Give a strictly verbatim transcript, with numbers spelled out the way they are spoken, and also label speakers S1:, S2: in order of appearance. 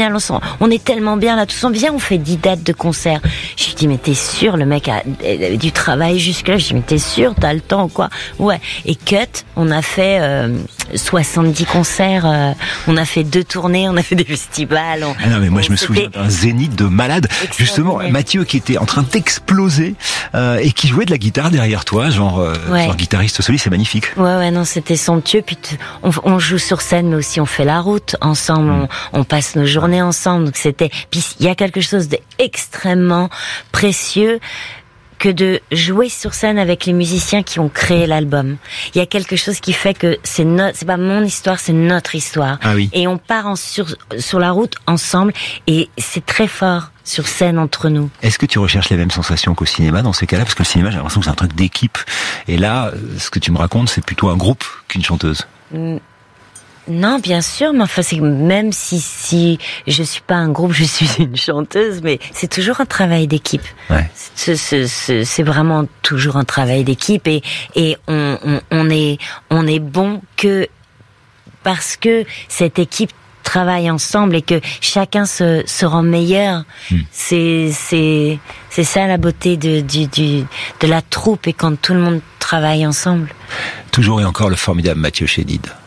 S1: génial, on, s'en, on est tellement bien là, tous on vient, on fait dix dates de concert. Je lui dis, mais t'es sûr, le mec a, a du travail jusque-là. Je lui dis, mais t'es sûr, t'as le temps ou quoi? Ouais. Et cut, on a fait euh, soixante-dix concerts, euh, on a fait deux tournées, on a fait des festivals. On,
S2: ah non, mais moi
S1: on,
S2: je me souviens d'un zénith de malade. Justement, Mathieu qui était en train d'exploser euh, et qui jouait de la guitare derrière toi, genre, euh,
S1: ouais.
S2: genre guitariste soliste, c'est magnifique.
S1: Ouais, ouais, non, c'était somptueux. Puis t- on, on joue sur scène, mais aussi on fait la route ensemble, mmh. on, on passe nos journées ensemble. Donc c'était. Puis il y a quelque chose d'extrêmement précieux que de jouer sur scène avec les musiciens qui ont créé l'album. Il y a quelque chose qui fait que c'est notre, c'est pas mon histoire, c'est notre histoire.
S2: Ah oui.
S1: Et on part en sur sur la route ensemble, et c'est très fort sur scène entre nous.
S2: Est-ce que tu recherches les mêmes sensations qu'au cinéma dans ces cas-là? Parce que le cinéma, j'ai l'impression que c'est un truc d'équipe. Et là, ce que tu me racontes, c'est plutôt un groupe qu'une chanteuse.
S1: Mmh. Non, bien sûr, mais enfin, c'est même si si je suis pas un groupe, je suis une chanteuse, mais c'est toujours un travail d'équipe.
S2: Ouais.
S1: C'est, c'est, c'est, c'est vraiment toujours un travail d'équipe, et et on, on on est on est bon que parce que cette équipe travaille ensemble et que chacun se se rend meilleur. Mmh. C'est c'est c'est ça la beauté de du du de la troupe, et quand tout le monde travaille ensemble.
S2: Toujours et encore le formidable Mathieu Chédid.